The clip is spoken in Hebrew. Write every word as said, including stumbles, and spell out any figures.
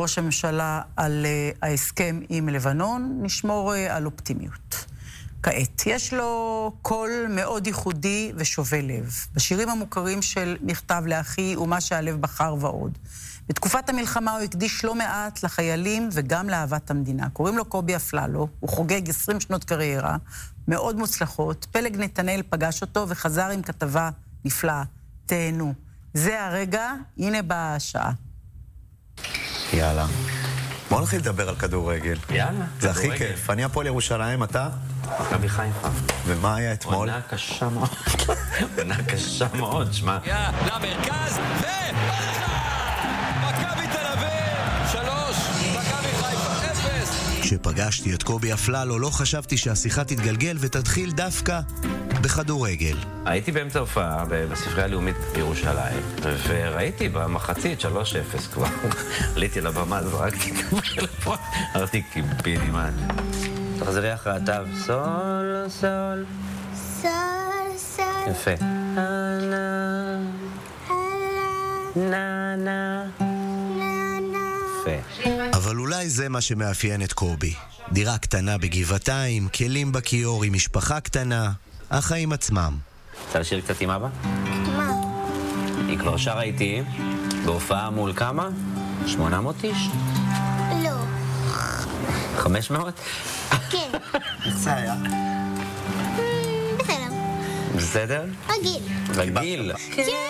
ראש הממשלה על ההסכם עם לבנון, נשמור על אופטימיות. כעת, יש לו קול מאוד ייחודי ושובה לב. בשירים המוכרים של מכתב לאחי ומה שהלב בחר ועוד. בתקופת המלחמה הוא הקדיש לא מעט לחיילים וגם לאהבת המדינה. קוראים לו קובי אפללו, הוא חוגג עשרים שנות קריירה, מאוד מוצלחות. פלג נתנאל פגש אותו וחזר עם כתבה נפלאה. תהנו. זה הרגע, הנה באה השעה. יאללה. בוא נתחיל לדבר על כדורגל. יאללה. זה הכי כיף. אני הפועל ירושלים, אתה? מכבי חיפה. ומה היה אתמול? עונה קשה מאוד. עונה קשה מאוד, שמע. יאללה, למרכז, ו... מכבי תל אביב, שלוש, מכבי חיפה, אפס. כשפגשתי את קובי אפללו, לא חשבתי שהשיחה תתגלגל ותתחיל דווקא בכדורגל. הייתי באמצע הופעה בספרייה הלאומית בירושלים, וראיתי במחצית שלוש אפס כבר. עליתי לבמה, זרקתי כפלפון, אמרתי קיבינימן. תחזרי אחרי התו, סול, סול. סול, סול. יפה. הנה. נה, נה. יפה. אבל אולי זה מה שמאפיין את קובי. דירה קטנה בגבעתיים, כלים בכיור עם משפחה קטנה, החיים עצמם. רוצה לשיר קצת עם אבא? מה? היא כבר שרה איתי, בהופעה מול כמה? שמונה מאות איש? לא. חמש מאות? כן. איך זה היה? בסדר. בסדר? רגיל. רגיל. כן.